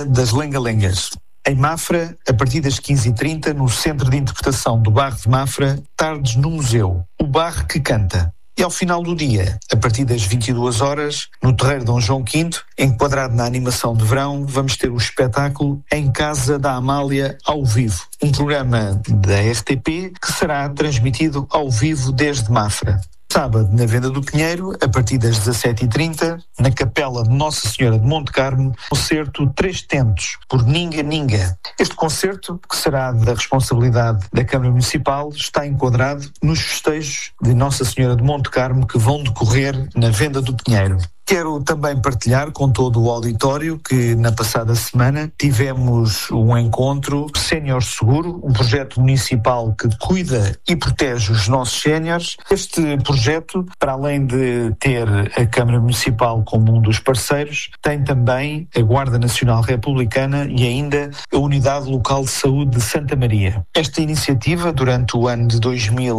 das lenga-lengas. Em Mafra, a partir das 15h30, no Centro de Interpretação do Barro de Mafra, tardes no Museu, o Barro que Canta. E ao final do dia, a partir das 22 horas, no Terreiro Dom João V, enquadrado na animação de verão, vamos ter o espetáculo Em Casa da Amália ao vivo, um programa da RTP que será transmitido ao vivo desde Mafra. Sábado, na Venda do Pinheiro, a partir das 17h30, na Capela de Nossa Senhora de Monte Carmo, concerto Três Tentos, por Ninga Ninga. Este concerto, que será da responsabilidade da Câmara Municipal, está enquadrado nos festejos de Nossa Senhora de Monte Carmo que vão decorrer na Venda do Pinheiro. Quero também partilhar com todo o auditório que na passada semana tivemos um encontro Sénior Seguro, um projeto municipal que cuida e protege os nossos séniores. Este projeto, para além de ter a Câmara Municipal como um dos parceiros, tem também a Guarda Nacional Republicana e ainda a Unidade Local de Saúde de Santa Maria. Esta iniciativa, durante o ano de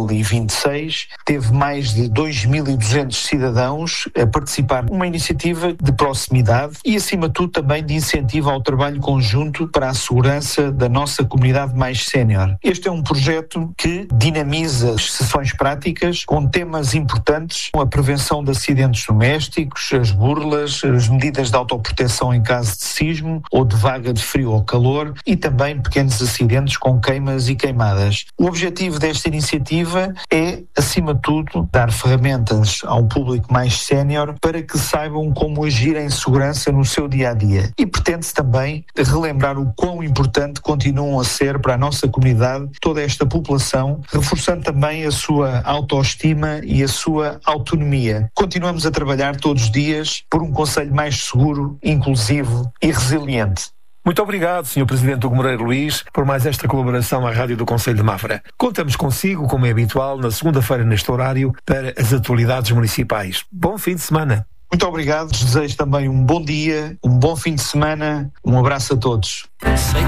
2026, teve mais de 2.200 cidadãos a participar numa iniciativa de proximidade e, acima de tudo, também de incentivo ao trabalho conjunto para a segurança da nossa comunidade mais sénior. Este é um projeto que dinamiza as sessões práticas com temas importantes, como a prevenção de acidentes domésticos, as burlas, as medidas de autoproteção em caso de sismo ou de vaga de frio ou calor e também pequenos acidentes com queimas e queimadas. O objetivo desta iniciativa é, acima de tudo, dar ferramentas ao público mais sénior para que saibam como agir em segurança no seu dia-a-dia. E pretende-se também relembrar o quão importante continuam a ser para a nossa comunidade toda esta população, reforçando também a sua autoestima e a sua autonomia. Continuamos a trabalhar todos os dias por um concelho mais seguro, inclusivo e resiliente. Muito obrigado, Sr. Presidente Hugo Moreira Luís, por mais esta colaboração à Rádio do Concelho de Mafra. Contamos consigo, como é habitual, na segunda-feira neste horário, para as atualidades municipais. Bom fim de semana. Muito obrigado, desejo também um bom dia, um bom fim de semana, um abraço a todos.